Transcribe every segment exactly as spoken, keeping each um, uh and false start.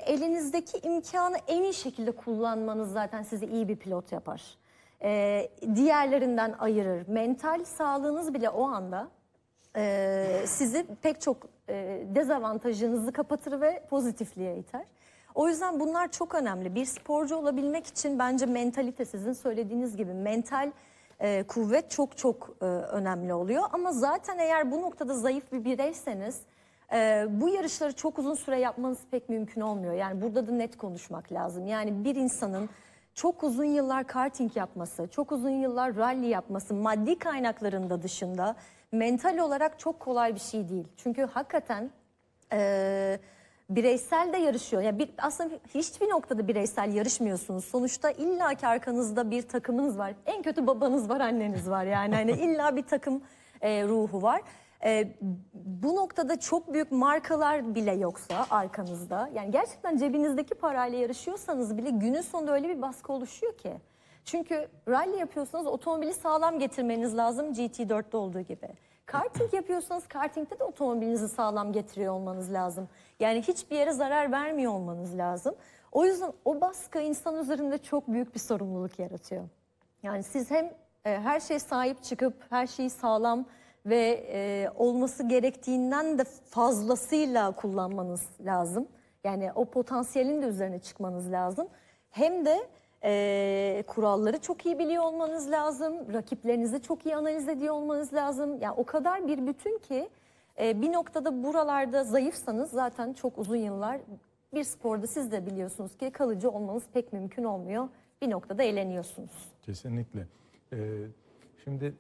elinizdeki imkanı en iyi şekilde kullanmanız zaten sizi iyi bir pilot yapar. Ee, diğerlerinden ayırır. Mental sağlığınız bile o anda e, sizi pek çok e, dezavantajınızı kapatır ve pozitifliğe iter. O yüzden bunlar çok önemli. Bir sporcu olabilmek için bence mentalite, sizin söylediğiniz gibi mental e, kuvvet çok çok e, önemli oluyor. Ama zaten eğer bu noktada zayıf bir bireyseniz e, bu yarışları çok uzun süre yapmanız pek mümkün olmuyor. Yani burada da net konuşmak lazım. Yani bir insanın çok uzun yıllar karting yapması, çok uzun yıllar rally yapması maddi kaynaklarında dışında mental olarak çok kolay bir şey değil. Çünkü hakikaten e, bireysel de yarışıyor. Yani bir, aslında hiçbir noktada bireysel yarışmıyorsunuz. Sonuçta illaki arkanızda bir takımınız var. En kötü babanız var, anneniz var. Yani hani illa bir takım e, ruhu var. E, bu noktada çok büyük markalar bile yoksa arkanızda, yani gerçekten cebinizdeki parayla yarışıyorsanız bile günün sonunda öyle bir baskı oluşuyor ki. Çünkü rally yapıyorsanız otomobili sağlam getirmeniz lazım, G T dörtte olduğu gibi. Karting yapıyorsanız kartingde de otomobilinizi sağlam getiriyor olmanız lazım. Yani hiçbir yere zarar vermiyor olmanız lazım. O yüzden o baskı insan üzerinde çok büyük bir sorumluluk yaratıyor. Yani siz hem e, her şeye sahip çıkıp her şeyi sağlam ve e, olması gerektiğinden de fazlasıyla kullanmanız lazım. Yani o potansiyelin de üzerine çıkmanız lazım. Hem de e, kuralları çok iyi biliyor olmanız lazım. Rakiplerinizi çok iyi analiz ediyor olmanız lazım. Yani o kadar bir bütün ki e, bir noktada buralarda zayıfsanız zaten çok uzun yıllar bir sporda siz de biliyorsunuz ki kalıcı olmanız pek mümkün olmuyor. Bir noktada eğleniyorsunuz. Kesinlikle. Ee, şimdi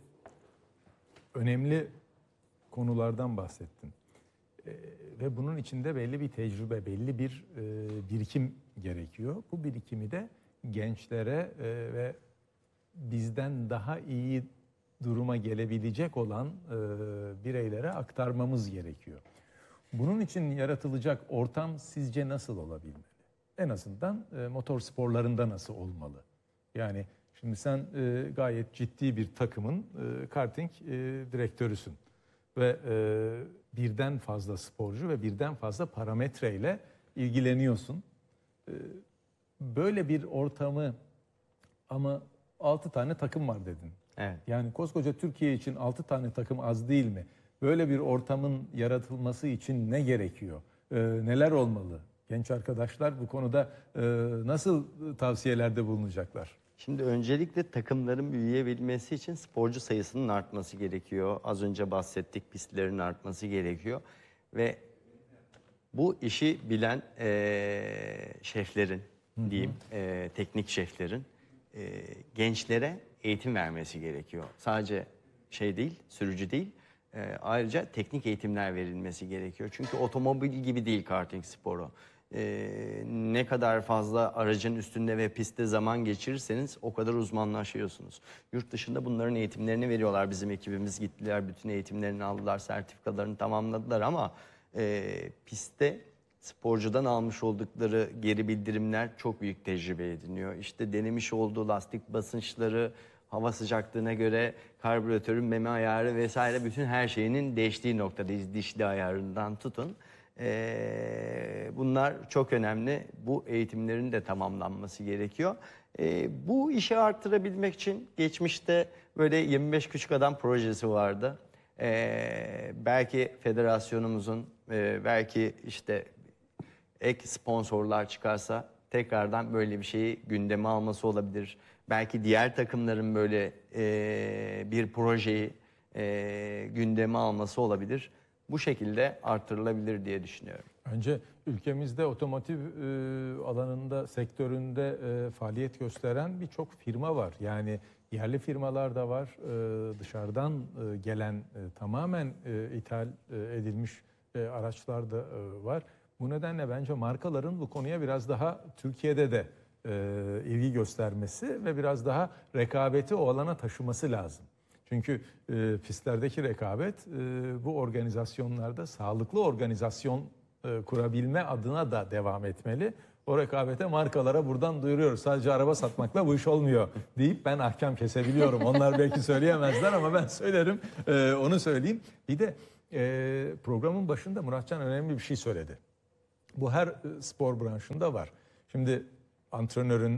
önemli konulardan bahsettin. Ee, ve bunun içinde belli bir tecrübe, belli bir e, birikim gerekiyor. Bu birikimi de gençlere e, ve bizden daha iyi duruma gelebilecek olan e, bireylere aktarmamız gerekiyor. Bunun için yaratılacak ortam sizce nasıl olabilmeli? En azından e, motor sporlarında nasıl olmalı? Yani şimdi sen e, gayet ciddi bir takımın e, karting e, direktörüsün ve e, birden fazla sporcu ve birden fazla parametreyle ilgileniyorsun. E, böyle bir ortamı, ama altı tane takım var dedin. Evet. Yani koskoca Türkiye için altı tane takım az değil mi? Böyle bir ortamın yaratılması için ne gerekiyor? E, neler olmalı? Genç arkadaşlar bu konuda e, nasıl tavsiyelerde bulunacaklar? Şimdi öncelikle takımların büyüyebilmesi için sporcu sayısının artması gerekiyor. Az önce bahsettik, pistlerin artması gerekiyor. Ve bu işi bilen e, şeflerin, diyeyim, e, teknik şeflerin e, gençlere eğitim vermesi gerekiyor. Sadece şey değil, sürücü değil, e, ayrıca teknik eğitimler verilmesi gerekiyor. Çünkü otomobil gibi değil karting sporu. Ee, ne kadar fazla aracın üstünde ve pistte zaman geçirirseniz o kadar uzmanlaşıyorsunuz. Yurt dışında bunların eğitimlerini veriyorlar. Bizim ekibimiz gittiler, bütün eğitimlerini aldılar, sertifikalarını tamamladılar ama e, pistte sporcudan almış oldukları geri bildirimler çok büyük tecrübe ediniyor. İşte denemiş olduğu lastik basınçları, hava sıcaklığına göre karbüratörün meme ayarı vesaire, bütün her şeyinin değiştiği noktadayız. Dişli ayarından tutun. Ee, bunlar çok önemli. Bu eğitimlerin de tamamlanması gerekiyor. Ee, bu işi arttırabilmek için geçmişte böyle yirmi beş küçük adam projesi vardı. Ee, belki federasyonumuzun, e, belki işte ek sponsorlar çıkarsa tekrardan böyle bir şeyi gündeme alması olabilir. Belki diğer takımların böyle e, bir projeyi e, gündeme alması olabilir. Bu şekilde artırılabilir diye düşünüyorum. Önce ülkemizde otomotiv e, alanında, sektöründe e, faaliyet gösteren birçok firma var. Yani yerli firmalar da var, e, dışarıdan e, gelen e, tamamen e, ithal e, edilmiş e, araçlar da e, var. Bu nedenle bence markaların bu konuya biraz daha Türkiye'de de e, ilgi göstermesi ve biraz daha rekabeti o alana taşıması lazım. Çünkü e, pistlerdeki rekabet e, bu organizasyonlarda sağlıklı organizasyon e, kurabilme adına da devam etmeli. O rekabete markalara buradan duyuruyoruz. Sadece araba satmakla bu iş olmuyor deyip ben ahkam kesebiliyorum. Onlar belki söyleyemezler ama ben söylerim, e, onu söyleyeyim. Bir de e, programın başında Muratcan önemli bir şey söyledi. Bu her e, spor branşında var. Şimdi antrenörün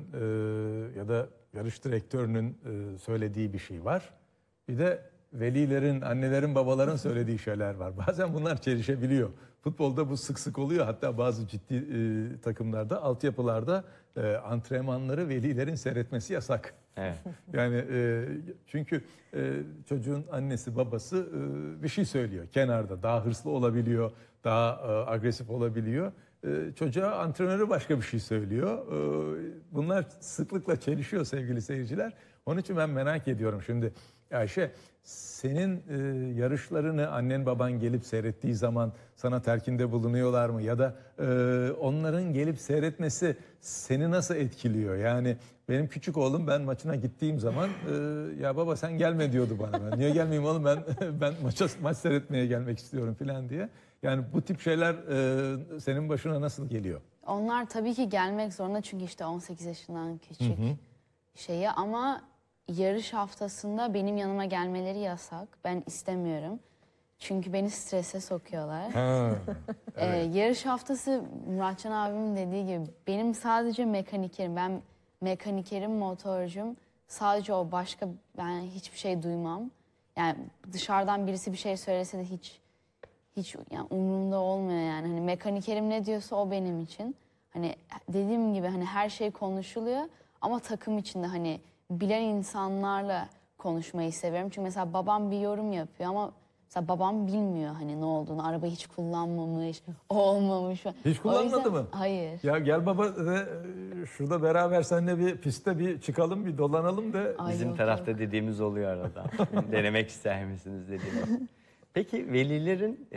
e, ya da yarış direktörünün e, söylediği bir şey var. Bir de velilerin, annelerin, babaların söylediği şeyler var. Bazen bunlar çelişebiliyor. Futbolda bu sık sık oluyor. Hatta bazı ciddi e, takımlarda, altyapılarda e, antrenmanları velilerin seyretmesi yasak. Evet. Yani e, çünkü e, çocuğun annesi, babası e, bir şey söylüyor kenarda. Daha hırslı olabiliyor, daha e, agresif olabiliyor. E, çocuğa antrenörü başka bir şey söylüyor. E, bunlar sıklıkla çelişiyor sevgili seyirciler. Onun için ben merak ediyorum şimdi. Ayşe, senin e, yarışlarını annen baban gelip seyrettiği zaman sana telkinde bulunuyorlar mı? Ya da e, onların gelip seyretmesi seni nasıl etkiliyor? Yani benim küçük oğlum, ben maçına gittiğim zaman e, ya baba sen gelme diyordu bana. Ben, niye gelmeyeyim oğlum, ben ben maça, maç seyretmeye gelmek istiyorum falan diye. Yani bu tip şeyler e, senin başına nasıl geliyor? Onlar tabii ki gelmek zorunda çünkü işte on sekiz yaşından küçük şeyi, ama yarış haftasında benim yanıma gelmeleri yasak. Ben istemiyorum. Çünkü beni strese sokuyorlar. Ha, Ee, yarış haftası Muratcan abimin dediği gibi benim sadece mekanikerim. Ben mekanikerim, motorcum. Sadece o, başka ben hiçbir şey duymam. Yani dışarıdan birisi bir şey söylese de hiç hiç yani umurumda olmuyor yani. Hani mekanikerim ne diyorsa o benim için. Hani dediğim gibi hani her şey konuşuluyor ama takım içinde hani bilen insanlarla konuşmayı seviyorum. Çünkü mesela babam bir yorum yapıyor ama mesela babam bilmiyor hani ne olduğunu. Araba hiç kullanmamış, o olmamış. hiç O kullanmadı yüzden- mı? Hayır. Ya gel baba de, e, şurada beraber seninle bir pistte bir çıkalım, bir dolanalım de. Ay Bizim yok, tarafta yok. dediğimiz oluyor arada. Denemek ister misiniz dediğimiz. Peki velilerin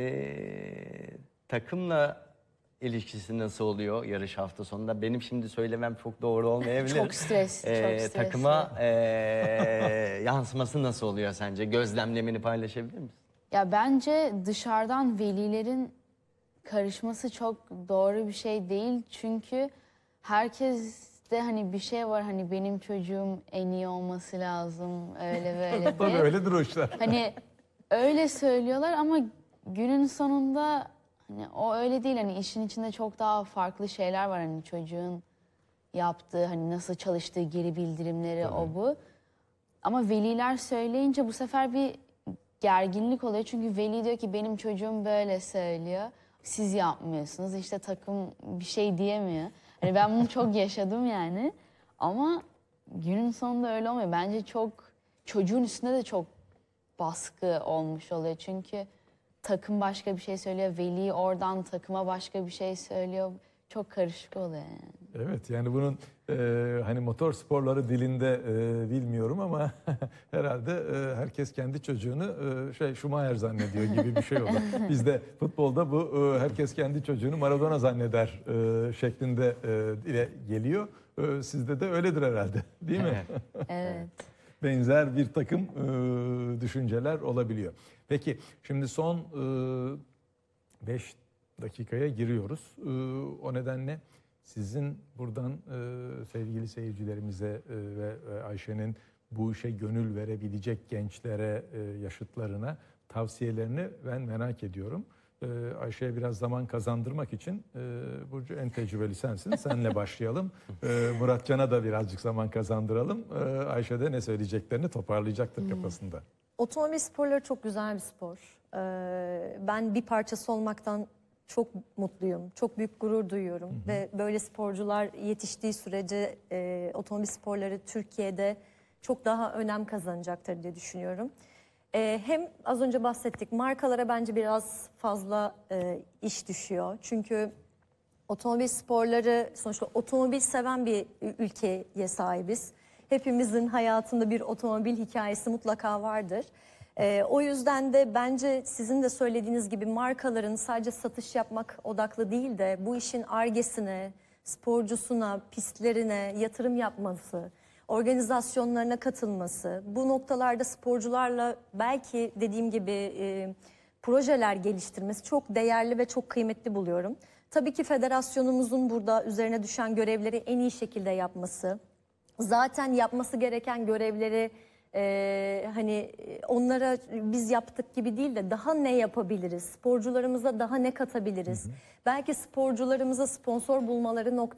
eee, takımla ilişkisi nasıl oluyor yarış hafta sonunda? Benim şimdi söylemem çok doğru olmayabilir. Çok stresli, çok Eee, stresli. Takıma eee, yansıması nasıl oluyor sence? Gözlemlemini paylaşabilir misin? Ya bence dışarıdan velilerin karışması çok doğru bir şey değil. Çünkü herkeste hani bir şey var, hani benim çocuğum en iyi olması lazım öyle böyle Tabii diye. öyledir o işler. Hani öyle söylüyorlar ama günün sonunda hani o öyle değil. Hani işin içinde çok daha farklı şeyler var. Hani çocuğun yaptığı, hani nasıl çalıştığı, geri bildirimleri, o bu. Ama veliler söyleyince bu sefer bir gerginlik oluyor. Çünkü veli diyor ki benim çocuğum böyle söylüyor. Siz yapmıyorsunuz. İşte takım bir şey diyemiyor. Hani ben bunu çok yaşadım yani. Ama günün sonunda öyle olmuyor. Bence çok çocuğun üstünde de çok baskı olmuş oluyor. Çünkü takım başka bir şey söylüyor. Veli oradan takıma başka bir şey söylüyor. Çok karışık oluyor yani. Evet, yani bunun e, hani motor sporları dilinde e, bilmiyorum ama herhalde e, herkes kendi çocuğunu e, şey Schumacher zannediyor gibi bir şey oldu. Bizde futbolda bu e, herkes kendi çocuğunu Maradona zanneder e, şeklinde e, dile geliyor. E, sizde de öyledir herhalde, değil mi? Evet. Benzer bir takım e, düşünceler olabiliyor. Peki şimdi son beş dakikaya giriyoruz. E, o nedenle sizin buradan e, sevgili seyircilerimize e, ve e, Ayşe'nin bu işe gönül verebilecek gençlere, e, yaşıtlarına tavsiyelerini ben merak ediyorum. E, Ayşe'ye biraz zaman kazandırmak için e, Burcu en tecrübeli sensin. Senle başlayalım. E, Muratcan'a da birazcık zaman kazandıralım. E, Ayşe de ne söyleyeceklerini toparlayacaktır kafasında. Otomobil sporları çok güzel bir spor. Ee, ben bir parçası olmaktan çok mutluyum. Çok büyük gurur duyuyorum. Ve böyle sporcular yetiştiği sürece e, otomobil sporları Türkiye'de çok daha önem kazanacaktır diye düşünüyorum. E, hem az önce bahsettik, markalara bence biraz fazla e, iş düşüyor. Çünkü otomobil sporları, sonuçta otomobil seven bir ülkeye sahibiz. Hepimizin hayatında bir otomobil hikayesi mutlaka vardır. Ee, o yüzden de bence sizin de söylediğiniz gibi markaların sadece satış yapmak odaklı değil de bu işin Ar-Ge'sine, sporcusuna, pistlerine yatırım yapması, organizasyonlarına katılması, bu noktalarda sporcularla belki dediğim gibi e, projeler geliştirmesi çok değerli ve çok kıymetli buluyorum. Tabii ki federasyonumuzun burada üzerine düşen görevleri en iyi şekilde yapması, zaten yapması gereken görevleri Ee, hani onlara biz yaptık gibi değil de daha ne yapabiliriz? Sporcularımıza daha ne katabiliriz? Belki sporcularımıza sponsor bulmaları noktasında